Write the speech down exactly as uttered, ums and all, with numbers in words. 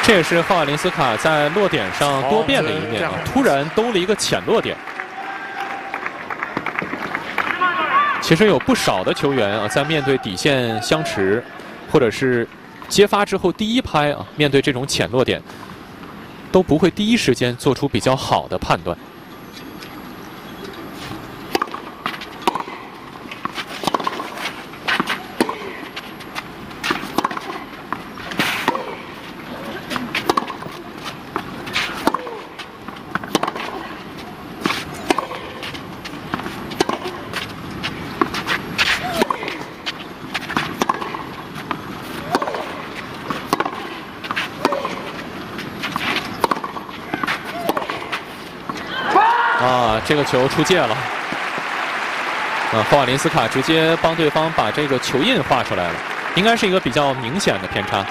这也是赫瓦林斯卡在落点上多变的一面啊，突然兜了一个浅落点。其实有不少的球员啊，在面对底线相持，或者是接发之后第一拍啊，面对这种浅落点，都不会第一时间做出比较好的判断。 啊，这个球出界了。啊，霍瓦林斯卡直接帮对方把这个球印画出来了，应该是一个比较明显的偏差。